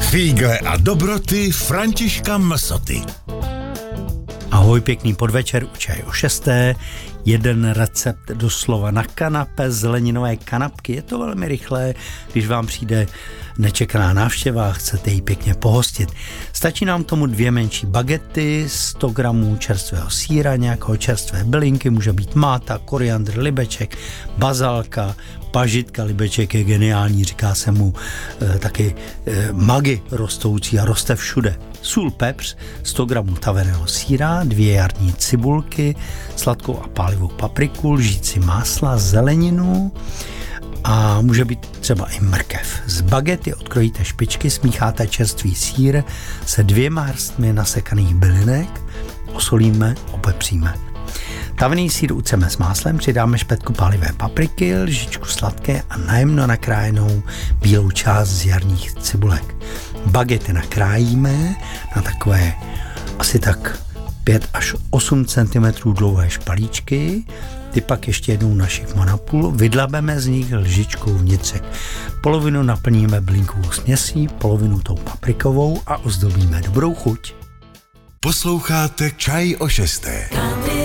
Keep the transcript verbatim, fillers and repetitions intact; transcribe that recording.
Fígle a dobroty Františka Msoty. Ahoj, pěkný podvečer u Čaj o šesté. Jeden recept doslova na kanape, zeleninové kanapky. Je to velmi rychlé, když vám přijde nečekaná návštěva a chcete ji pěkně pohostit. Stačí nám tomu dvě menší bagety, sto gramů čerstvého sýra, nějakého čerstvé bylinky, může být máta, koriandr, libeček, bazalka, pažitka, libeček je geniální, říká se mu e, taky e, magi rostoucí a roste všude. Sůl, pepř, sto gramů taveného sýra, dvě jarní cibulky, sladkou a pálivou papriku, lžíci másla, zeleninu a může být třeba i mrkev. Z bagety odkrojíte špičky, smícháte čerstvý sýr se dvěma hrstmi nasekaných bylinek, osolíme, opepříme. Tavený sýr uceme s máslem, přidáme špetku pálivé papriky, lžičku sladké a najemno nakrájenou bílou část z jarních cibulek. Bagety nakrájíme na takové asi tak pět až osm centimetrů dlouhé špalíčky, ty pak ještě jednou našikmo na půl, vydlabeme z nich lžičkou vnitřek. Polovinu naplníme bylinkovou směsí, polovinu tou paprikovou a ozdobíme. Dobrou chuť. Posloucháte Čaj o šesté.